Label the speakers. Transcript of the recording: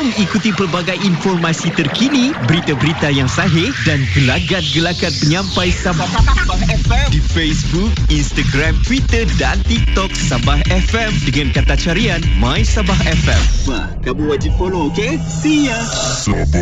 Speaker 1: Mari ikuti pelbagai informasi terkini, berita-berita yang sahih dan gelagat-gelagat penyampai Sabah FM di Facebook, Instagram, Twitter dan TikTok Sabah FM dengan kata carian My Sabah FM.
Speaker 2: Wah, kamu wajib follow, okay? See ya!
Speaker 3: Sabah.